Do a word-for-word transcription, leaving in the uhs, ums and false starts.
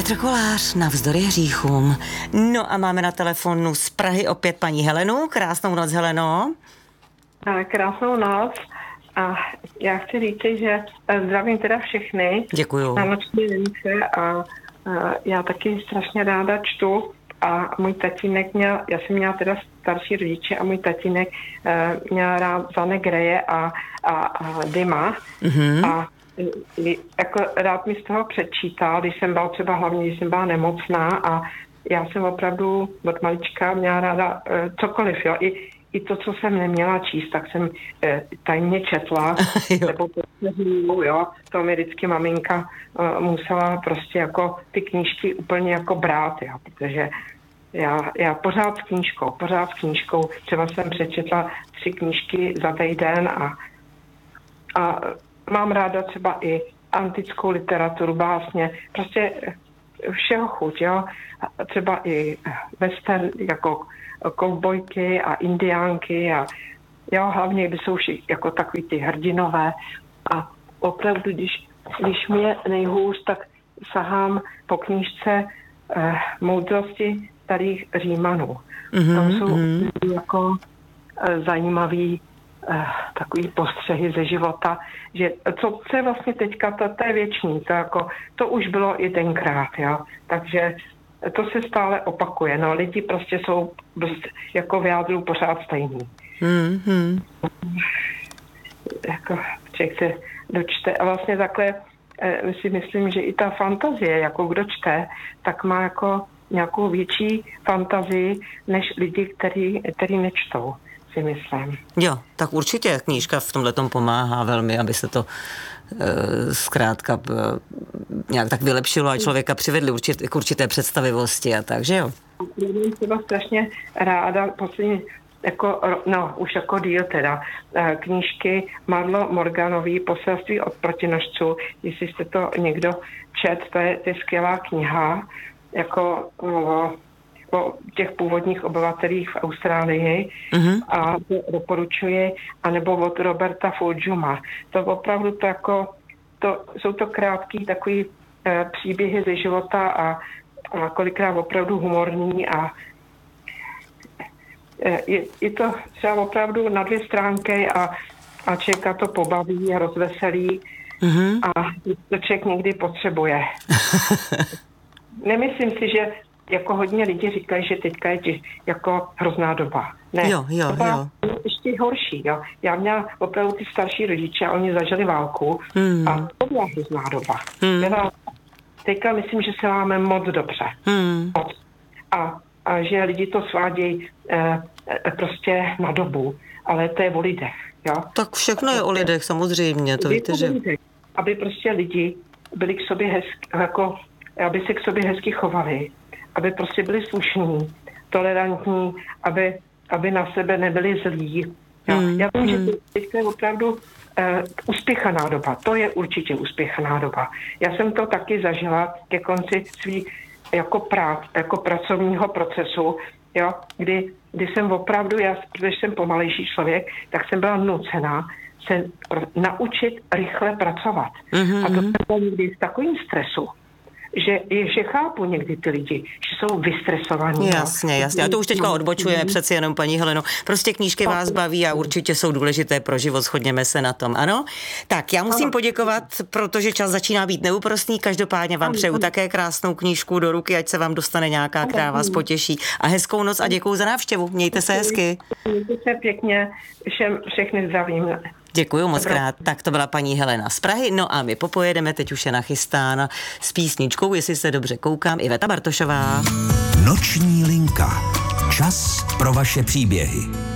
Petr Kolář, Navzdory hříchům. No a máme na telefonu z Prahy opět paní Helenu. Krásnou noc, Heleno. Krásnou noc. A já chci říct, že zdravím teda všechny. Děkuju. Na noční lince a, a já taky strašně ráda čtu. A můj tatínek měl, já jsem měla teda starší rodiče a můj tatínek uh, měl rád Zane Greje a, a, a Dyma. Mm-hmm. A jako rád mi z toho předčítal, když jsem byla třeba hlavně, když jsem byla nemocná a já jsem opravdu od malička měla ráda uh, cokoliv, jo, i, i to, co jsem neměla číst, tak jsem uh, tajně četla, nebo to, jo, to mi vždycky maminka uh, musela prostě jako ty knížky úplně jako brát, jo, protože já, já pořád s knížkou, pořád s knížkou, třeba jsem přečetla tři knížky za týden a, a mám ráda třeba i antickou literaturu, básně, prostě všeho chuť, jo. Třeba i western, jako kovbojky a indiánky a jo, hlavně, když jsou všichni jako takový ty hrdinové a opravdu, když, když mě je nejhůř, tak sahám po knížce eh, Moudrosti starých Římanů. Mm-hmm, tam jsou mm-hmm. jako eh, zajímavý eh, takový postřehy ze života, že co, co je vlastně teďka, to, to je věčný, to, jako, to už bylo i tenkrát, jo. Takže to se stále opakuje, no, lidi prostě jsou prostě, jako v jádru pořád stejný. Mm-hmm. Jako člověk se dočte a vlastně takhle eh, si myslím, že i ta fantazie, jako kdo čte, tak má jako nějakou větší fantazii než lidi, který, který nečtou, si myslím. Jo, tak určitě knížka v tomhletom pomáhá velmi, aby se to e, zkrátka e, nějak tak vylepšilo a člověka přivedli určit, k určité představivosti a tak, že jo? Já jsem třeba strašně ráda poslední jako, no, už jako díl teda, knížky Marlo Morganový Poselství od protinožců, jestli jste to někdo čet, to je, to je skvělá kniha, jako o, o těch původních obyvatelích v Austrálii mm-hmm. a to doporučuji, anebo od Roberta Fulghuma. To opravdu to jako, to, jsou to krátký takový e, příběhy ze života a, a kolikrát opravdu humorní a Je, je to třeba opravdu na dvě stránky a, a člověka to pobaví a rozveselí mm-hmm. a to člověk někdy potřebuje. Nemyslím si, že jako hodně lidí říkají, že teďka je tě, jako hrozná doba. Ne, jo, jo, doba jo. je ještě horší. Jo. Já měla opravdu ty starší rodiče a oni zažili válku mm. a to byla hrozná doba. Mm. Byla, teďka myslím, že se máme moc dobře. Mm. Moc. A a že lidi to svádějí eh, prostě na dobu, ale to je o lidech. Jo? Tak všechno je o lidech, samozřejmě, to víte, že... Lidech, aby prostě lidi byli k sobě hezky, jako, aby se k sobě hezky chovali, aby prostě byli slušní, tolerantní, aby, aby na sebe nebyli zlí. Hmm, Já vím, hmm. že teď je opravdu eh, uspěchaná doba, to je určitě uspěchaná doba. Já jsem to taky zažila ke konci svý jako prác, jako pracovního procesu, jo, kdy, kdy jsem opravdu, já, protože jsem pomalejší člověk, tak jsem byla nucená se pr- naučit rychle pracovat. Mm-hmm. A to jsem byla někdy v takovém stresu, že, že chápu někdy ty lidi, že jsou vystresovaní. Jasně, jasně. A to už teďka odbočujeme přeci jenom, paní Heleno. Prostě knížky vás baví a určitě jsou důležité pro život, shodněme se na tom, ano? Tak, já musím poděkovat, protože čas začíná být neúprostný. Každopádně vám přeju také krásnou knížku do ruky, ať se vám dostane nějaká, která vás potěší. A hezkou noc a děkuju za návštěvu. Mějte se hezky. Mějte se pěkně, všem všechny zdravím. Děkuju moc krát. Tak to byla paní Helena z Prahy. No a my popojedeme, teď už je nachystána s písničkou, jestli se dobře koukám, Iveta Bartošová. Noční linka. Čas pro vaše příběhy.